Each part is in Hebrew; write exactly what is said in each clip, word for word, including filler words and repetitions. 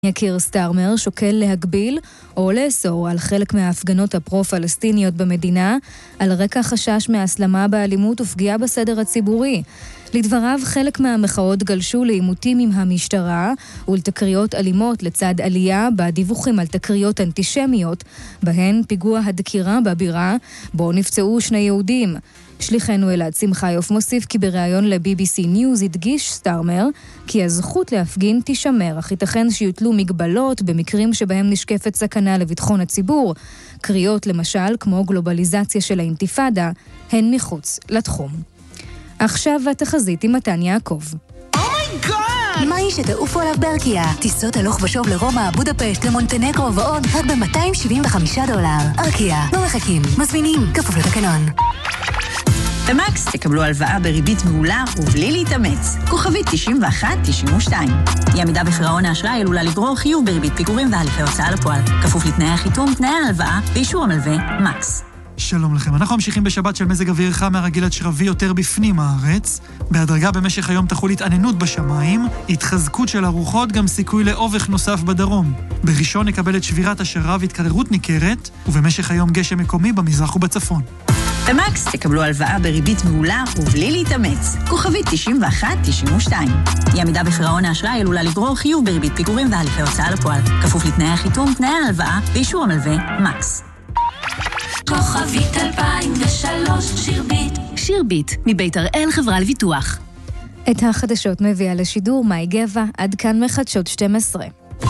יקיר סטארמר שוקל להגביל או לאסור על חלק מההפגנות הפרו-פלסטיניות במדינה על רקע חשש מהסלמה באלימות ופגיעה בסדר הציבורי. לדבריו, חלק מהמחאות גלשו לעימותים עם המשטרה ולתקריות אלימות לצד עלייה בדיווחים על תקריות אנטישמיות, בהן פיגוע הדקירה בבירה, בו נפצעו שני יהודים. שליחנו אלעד שמחיוף מוסיף כי בריאיון ל-בי בי סי News הדגיש סטארמר כי הזכות להפגין תישמר, אך ייתכן שיוטלו מגבלות במקרים שבהם נשקפת סכנה לביטחון הציבור. קריאות למשל, כמו גלובליזציה של האינתיפאדה, הן מחוץ לתחום. עכשיו התחזית עם מתן יעקב. מהי שתעופו עליו בארקיה? טיסות הלוך ושוב לרומא, בודפשט, למונטנגרו ועוד רק ב-מאתיים שבעים וחמישה דולר. ארקיה, לא מחכים, מזמינים, כפוף לתקנון. במקס תקבלו הלוואה בריבית מעולה ובלי להתאמץ. כוכבית תשעים ואחת תשעים ושתיים. אי עמידה בפירעון האשראי עלולה לגרור חיוב בריבית פיגורים והליכי הוצאה לפועל. כפוף לתנאי החיתום, תנאי ההלוואה ואישור המלווה מקס. שלום לכם, אנחנו ממשיכים בשבת של מזג אוויר חם מהרגיל עד שרבי יותר בפנים הארץ. בהדרגה במשך היום תחול התעננות בשמיים, התחזקות של הרוחות, גם סיכוי לאובך נוסף בדרום. בראשון נקבל את שבירת השרב והתקררות ניכרת, ובמשך היום גשם מקומי במזרח ובצפון. במקס תקבלו הלוואה בריבית מעולה ובלי להתאמץ. כוכבית תשעים ואחת תשעים ושתיים. אי עמידה בפירעון האשראי עלולה לגרור חיוב בריבית פיגורים והליכי הוצאה לפועל. כפוף לתנאי החיתום, תנאי ההלוואה ואישור המלווה מקס. כוכבית אלפיים ושלוש שירבית. שירבית, מבית הראל חברה לביטוח. את החדשות מביאה לשידור מאי גבע, עד כאן מחדשות שתים עשרה.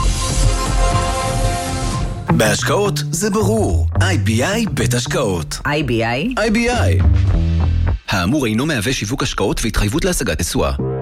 בהשקעות זה ברור. איי בי איי בית השקעות. איי בי איי? איי בי איי. האמור אינו מהווה שיווק השקעות והתחייבות להשגת תשואה.